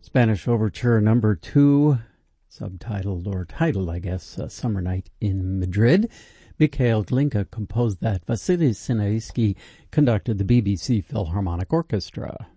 Spanish Overture Number 2, subtitled, or titled, I guess, Summer Night in Madrid. Mikhail Glinka composed that. Vasily Sinaisky conducted the BBC Philharmonic Orchestra.